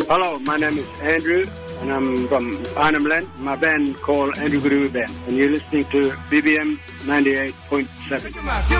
Hello, my name is Andrew, and I'm from Arnhem Land. My band called Andrew Guru Band, and you're listening to BBM 98.7.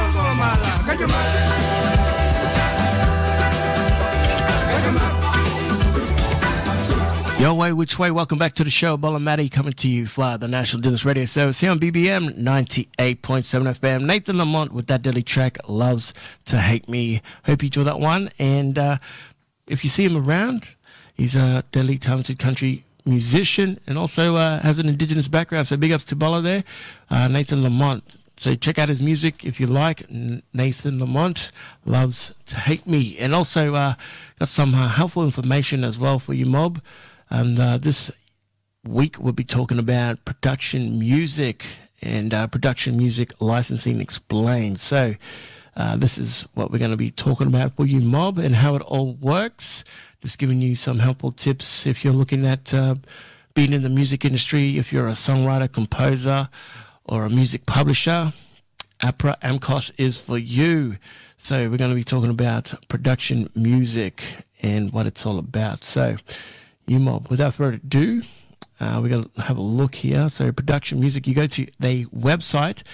Yo way, which way? Welcome back to the show. Bola Matty coming to you via the National Dinners Radio Service here on BBM 98.7 FM. Nathan Lamont with that deadly track, Loves to Hate Me. Hope you enjoy that one. And if you see him around, he's a deadly talented country musician and also has an Indigenous background. So big ups to Bola there. Nathan Lamont. So check out his music if you like. Nathan Lamont, Loves to Hate Me. And also got some helpful information as well for you, mob. And this week we'll be talking about production music and production music licensing explained. So this is what we're going to be talking about for you, mob, and how it all works. Just giving you some helpful tips if you're looking at being in the music industry, if you're a songwriter, composer, or a music publisher. APRA AMCOS is for you. So we're going to be talking about production music and what it's all about. So you mob, without further ado, we're going to have a look here. So production music, you go to the website,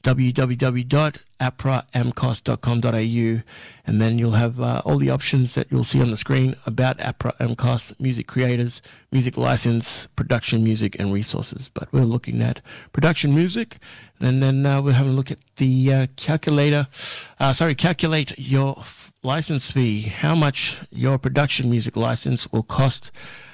www.apramcos.com.au, and then you'll have all the options that you'll see on the screen about APRA AMCOS, music creators, music license, production music, and resources. But we're looking at production music, and then we're having a look at the calculate your license fee, how much your production music license will cost.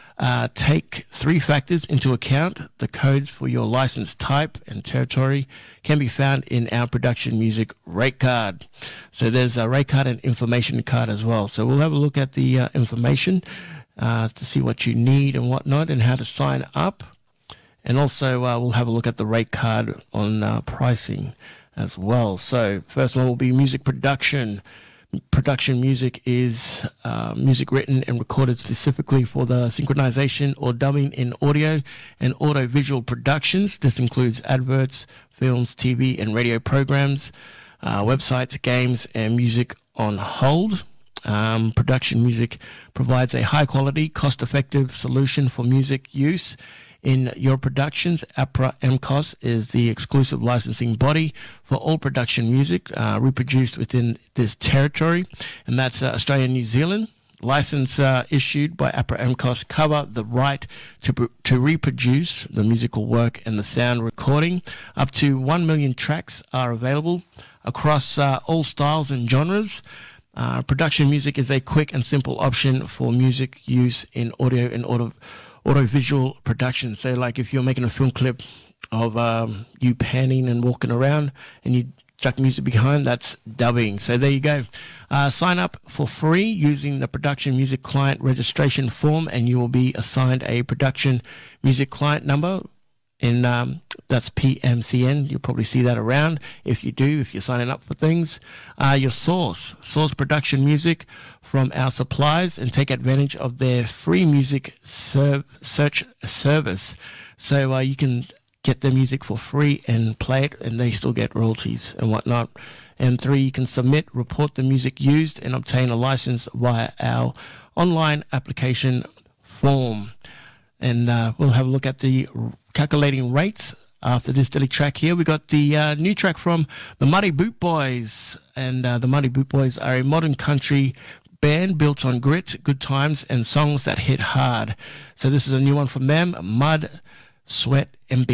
Take three factors into account. The code for your license type and territory can be found in our production music rate card. So there's a rate card and information card as well. So we'll have a look at the information to see what you need and whatnot and how to sign up. And also we'll have a look at the rate card on pricing as well. So first one will be music production. Production music is music written and recorded specifically for the synchronization or dubbing in audio and audio-visual productions. This includes adverts, films, TV and radio programs, websites, games, and music on hold. Production music provides a high-quality, cost-effective solution for music use in your productions. APRA AMCOS is the exclusive licensing body for all production music reproduced within this territory, and that's Australia and New Zealand. License issued by APRA AMCOS cover the right to reproduce the musical work and the sound recording. Up to 1 million tracks are available across all styles and genres. Production music is a quick and simple option for music use in audio and audio-visual production. So like if you're making a film clip of you panning and walking around and you chuck music behind, that's dubbing. So there you go. Sign up for free using the production music client registration form and you will be assigned a production music client number. And that's PMCN. You'll probably see that around if you're signing up for things. Your source production music from our suppliers and take advantage of their free music search service. So you can get their music for free and play it, and they still get royalties and whatnot. And 3, you can submit, report the music used, and obtain a license via our online application form. And we'll have a look at the calculating rates after this daily track here. We got the new track from the Muddy Boot Boys, and the Muddy Boot Boys are a modern country band built on grit, good times, and songs that hit hard. So this is a new one from them, Mud, Sweat, and Beat.